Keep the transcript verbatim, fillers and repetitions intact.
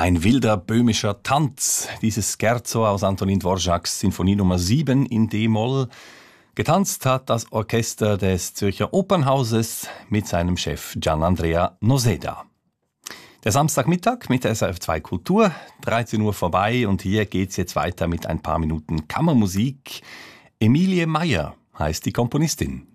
Ein wilder böhmischer Tanz, dieses Scherzo aus Antonin Dvořáks Sinfonie Nummer sieben in D-Moll. Getanzt hat das Orchester des Zürcher Opernhauses mit seinem Chef Gianandrea Noseda. Der Samstagmittag mit der S R F zwei Kultur, dreizehn Uhr vorbei und hier geht's jetzt weiter mit ein paar Minuten Kammermusik. Emilie Meyer heißt die Komponistin.